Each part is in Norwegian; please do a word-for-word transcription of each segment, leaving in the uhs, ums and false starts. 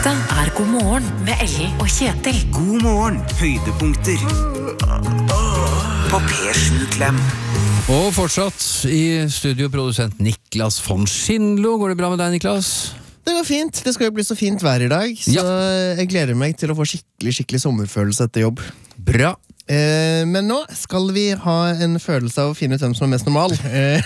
Dette er God morgen med Ellen og Kjetil. God morgen, høydepunkter på P sju Klem. Og fortsatt i studio produsent Niklas von Schindlo. Går det bra med deg, Niklas? Det går fint, det skal jo bli så fint vær i dag. Så Ja. jeg gleder meg til å få skikkelig, skikkelig sommerfølelse etter jobb. Bra. Eh, men nå skal vi ha en følelse av å finne ut hvem som er mest normal. Eh,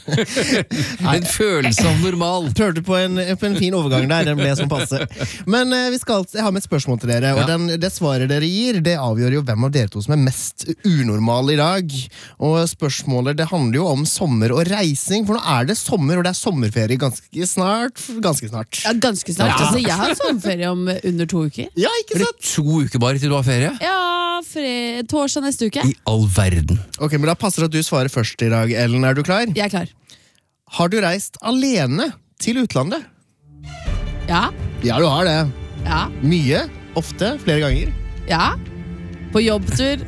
En følelse av normal. prøvde på en, på en fin overgang der, den ble som passe. Men eh, vi skal, jeg har med et spørsmål til dere, og Ja. den, det svaret dere gir, det avgjør jo hvem av dere to som er mest unormal i dag. Og spørsmålet, det handler jo om sommer og reising, for nå er det sommer, og det er sommerferie ganske snart. Ganske snart. Ja, ganske snart. Ja. Altså, jeg har sommerferie om under to uker. Ja, ikke Er det sant? to uker bare til du har ferie? Ja, fre torsdag neste uke. I all verden. Ok, men da passer det at du svarer først i dag, Ellen. Er du klar? Jeg er klar. Har du reist alene til utlandet? Ja, Ja, du har det. ja, Mye, ofte, flere ganger. ja. På jobbtur.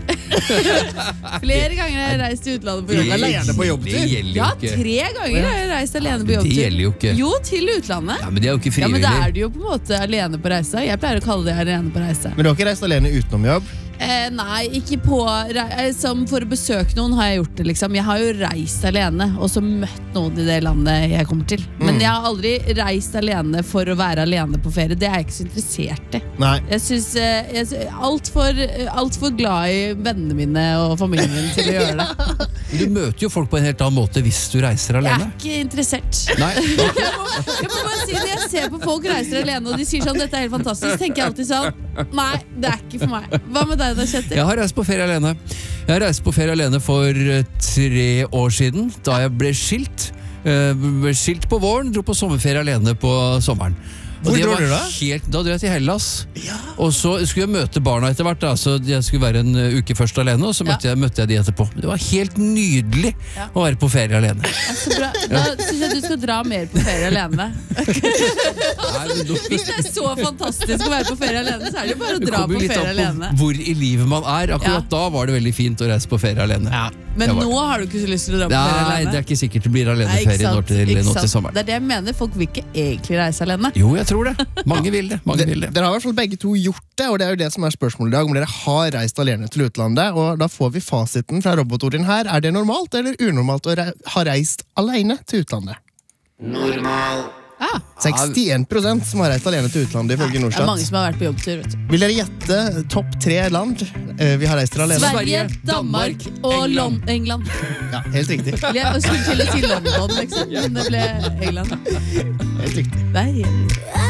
Flere ganger har jeg reist til utlandet på jobb. alene på jobbtur? Det gjelder Ja, jo ikke. tre ganger har jeg reist alene på Det jobbtur. gjelder jo ikke. Jo, til utlandet. Ja, men det er jo ikke Ja, men frivillig. da er du jo på en måte alene på reise. Jeg pleier å kalle det alene på reise. Men du har ikke reist alene utenom jobb? Eh, nei, ikke på re- Som for å besøke noen har jeg gjort det, liksom. Jeg har jo reist alene, og så møtt noen i det landet jeg kommer til. Men jeg har aldri reist alene for å være alene på ferie. Det er jeg ikke så interessert i. Nei. Jeg synes eh, jeg er altfor alt for glad i vennene mine og familien min til å gjøre det. Du møter jo folk på en helt annen måte hvis du reiser Jeg er alene. ikke interessert. Nei, Jeg må, jeg må bare si det. Jeg ser på folk reiser alene, og de sier sånn 'dette er helt fantastisk', tenker jeg alltid sånn nei, det er ikke for meg. Hva med deg da, Kjetil? jeg har reist på ferie alene. Jeg har reist på ferie alene for eh, tre år siden, da jeg ble skilt. Eh, ble skilt på våren, dro på sommerferie alene på sommeren. Og Hvor det dro var du da? Helt, da dro jeg til Hellas. Og så skulle jeg møte barna etter hvert. Da. Så jeg skulle være en uh, uke først alene, og så møtte, jeg, møtte jeg de etterpå. Det var helt nydelig Ja. å være på ferie alene. Ja, så bra. Da syns jeg du skal dra mer på ferie alene. Nei, men da- Hvis det er så fantastisk å være på ferie alene, så er det jo bare å Det dra kommer på jo litt ferie an på alene. hvor i livet man er. Akkurat Ja. da var det veldig fint å reise på ferie alene. Men Det var nå har du ikke så lyst til å dra på ferie Nei, alene? det er ikke sikkert det blir Nei, ikke aleneferie nå sant, til, ikke nå sant. til sommeren. Det er det jeg mener. Folk vil ikke egentlig reise alene. Jo, jeg tror det. Mange vil det. Mange De, vil det. dere har i hvert fall begge to gjort det, og det er jo det som er spørsmålet i dag, om dere har reist alene til utlandet, og da får vi fasiten fra robotorien her. Er det normalt eller unormalt å re ha reist alene til utlandet? Ah, sekstien prosent som har reist alene til utlandet, ifølge det er mange Norstat. som har vært på jobbtur. Vet du. Vil dere gjette topp tre land eh, vi har reist til alene? Sverige, Sverige, Danmark Danmark, og England. Lon England. Ja, helt riktig. Eller Jeg skulle til å si London, liksom, men det ble England. Helt riktig. Det er helt